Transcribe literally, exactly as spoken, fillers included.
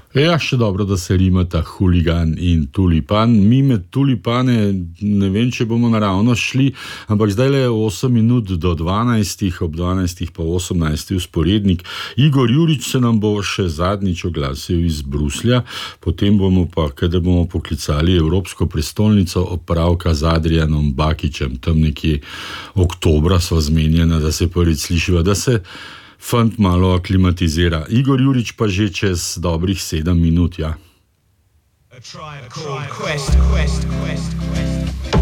Ja, še dobro, da se rimata huligan in tulipan. Mi med tulipane ne vem, če bomo naravno šli, ampak zdaj le osem minut do dvanajstih, ob dvanajstih pa osemnajsti usporednik. Igor Jurič se nam bo še zadnjič oglasil iz Bruslja, potem bomo pa, kadar bomo poklicali Evropsko prestolnico, opravka z Adrijanom Bakičem, tam nekje oktobra sva zmenjena, da se prvič slišiva, da se fant malo aklimatizira. Igor Jurič pa že čez dobrih sedem minut, ja. A tribe called Quest, Quest, Quest, Quest.